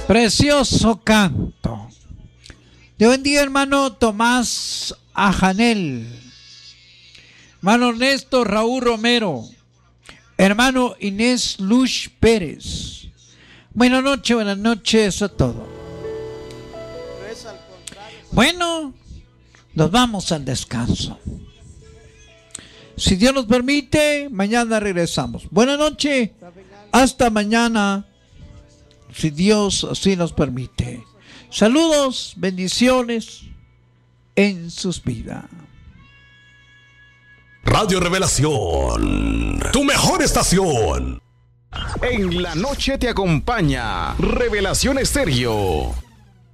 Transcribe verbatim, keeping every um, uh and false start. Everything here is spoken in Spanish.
Precioso canto. Dios bendiga, hermano Tomás Ajanel, hermano Ernesto Raúl Romero, hermano Inés Luz Pérez. Buenas noches, buenas noches a todos. Bueno, nos vamos al descanso. Si Dios nos permite, mañana regresamos. Buenas noches, hasta mañana, si Dios así nos permite. Saludos, bendiciones en sus vidas. Radio Revelación, tu mejor estación. En la noche te acompaña Revelación Estéreo.